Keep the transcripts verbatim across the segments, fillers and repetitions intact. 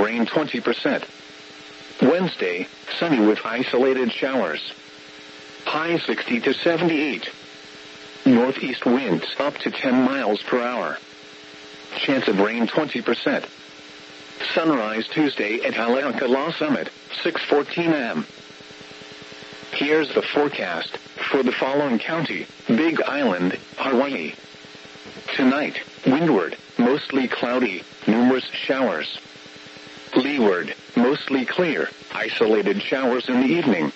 rain twenty percent. Wednesday, sunny with isolated showers. High sixty to seventy-eight. Northeast winds up to ten miles per hour. Chance of rain twenty percent. Sunrise Tuesday at Haleakala Summit, six fourteen a m Here's the forecast for the following county: Big Island, Hawaii. Tonight, windward, mostly cloudy, numerous showers. Leeward, mostly clear, isolated showers in the evening.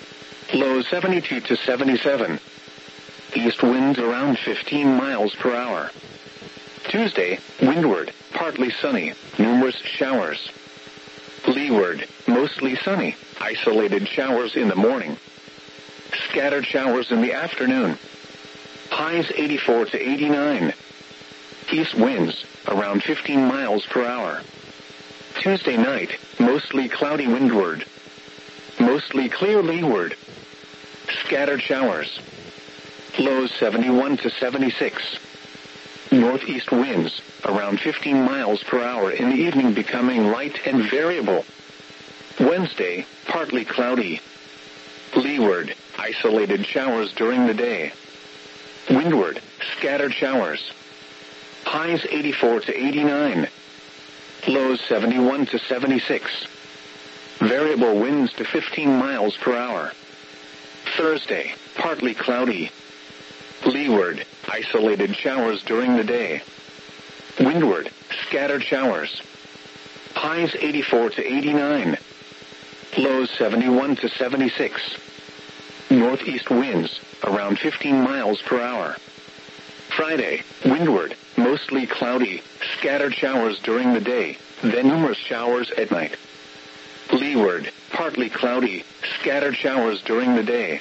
Low seventy-two to seventy-seven. East winds around fifteen miles per hour. Tuesday, windward, partly sunny, numerous showers. Leeward, mostly sunny, isolated showers in the morning. Scattered showers in the afternoon. Highs eighty-four to eighty-nine. East winds, around fifteen miles per hour. Tuesday night, mostly cloudy windward. Mostly clear leeward. Scattered showers. Lows seventy-one to seventy-six. Northeast winds, around fifteen miles per hour in the evening, becoming light and variable. Wednesday, partly cloudy. Leeward, isolated showers during the day. Windward, scattered showers. Highs eighty-four to eighty-nine. Lows seventy-one to seventy-six. Variable winds to fifteen miles per hour. Thursday, partly cloudy. Leeward, isolated showers during the day. Windward, scattered showers. Highs eighty-four to eighty-nine. Lows seventy-one to seventy-six. Northeast winds, around fifteen miles per hour. Friday, windward, mostly cloudy, scattered showers during the day, then numerous showers at night. Leeward, partly cloudy, scattered showers during the day.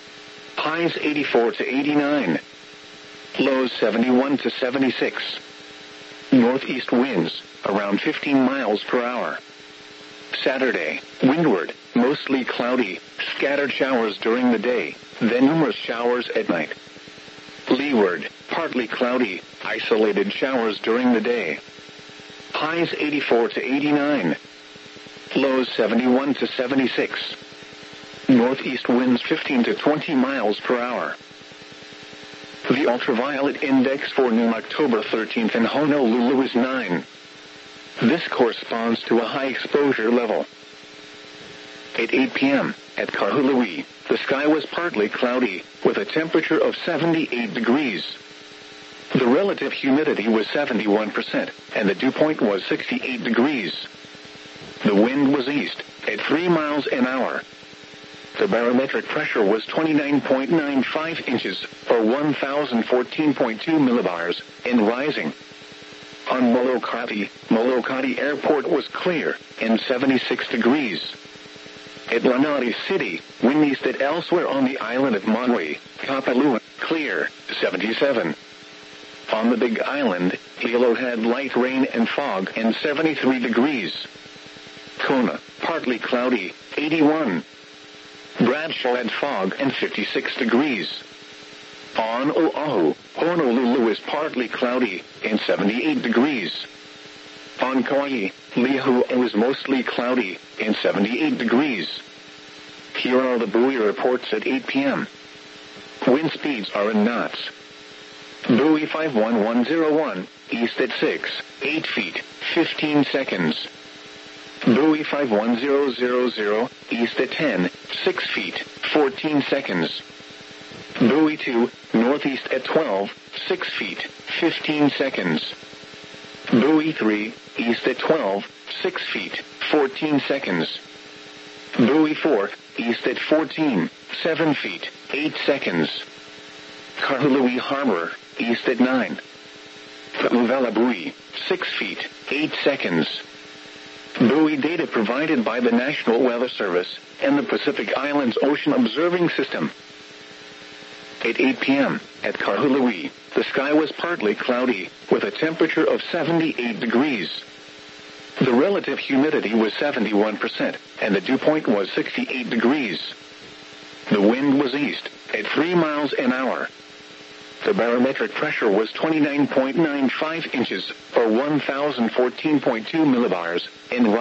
Highs eighty-four to eighty-nine. Lows seventy-one to seventy-six. Northeast winds, around fifteen miles per hour. Saturday, windward, mostly cloudy, scattered showers during the day, then numerous showers at night. Leeward, partly cloudy, isolated showers during the day. Highs eighty-four to eighty-nine. Lows seventy-one to seventy-six. Northeast winds fifteen to twenty miles per hour. The ultraviolet index for noon October thirteenth in Honolulu is nine. This corresponds to a high exposure level. At eight p m at Kahului, the sky was partly cloudy, with a temperature of seventy-eight degrees. The relative humidity was seventy-one percent, and the dew point was sixty-eight degrees. The wind was east, at three miles an hour. The barometric pressure was twenty-nine point nine five inches, or one thousand fourteen point two millibars, and rising. On Molokai, Molokai Airport was clear, and seventy-six degrees. At Lanai City, wind east at elsewhere on the island of Maui, Kapalua, clear, seventy-seven. On the Big Island, Hilo had light rain and fog and seventy-three degrees. Kona, partly cloudy, eighty-one. Bradshaw had fog and fifty-six degrees. On Oahu, Honolulu is partly cloudy and seventy-eight degrees. On Kauai, Leahu was mostly cloudy and seventy-eight degrees. Here are the buoy reports at eight p m Wind speeds are in knots. Buoy five one one zero one, east at six, eight feet, fifteen seconds. Buoy five one zero zero zero, east at ten, six feet, fourteen seconds. Buoy two, northeast at twelve, six feet, fifteen seconds. Buoy three, east at twelve, six feet, fourteen seconds. Buoy four, east at fourteen, seven feet, eight seconds. Kahului Harbor, east at nine. Kauvela Buoy, six feet, eight seconds. Buoy data provided by the National Weather Service and the Pacific Islands Ocean Observing System. At eight p m at Kahului, the sky was partly cloudy, with a temperature of seventy-eight degrees. The relative humidity was seventy-one percent, and the dew point was sixty-eight degrees. The wind was east, at three miles an hour. The barometric pressure was twenty-nine point nine five inches, or one thousand fourteen point two millibars, and